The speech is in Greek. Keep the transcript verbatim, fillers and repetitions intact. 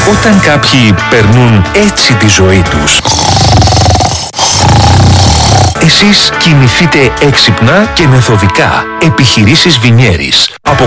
Όταν κάποιοι περνούν έτσι τη ζωή τους, εσείς κινηθείτε έξυπνα και μεθοδικά. Επιχειρήσεις Βινιέρης.